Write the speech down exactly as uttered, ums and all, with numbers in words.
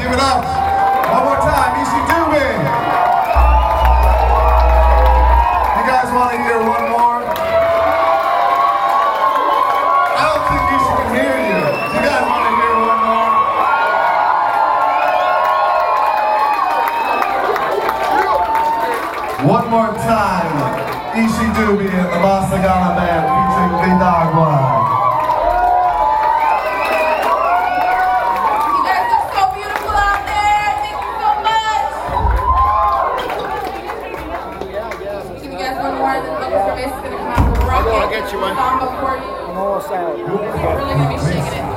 Give it up. One more time, Easy Doobie. You guys want to hear one more? I don't think Easy can hear you. You guys want to hear one more? One more time, Easy Doobie and the Masagana Band featuring Bidagwa. I'll get you one. I'm almost out. Really gonna be shaking it.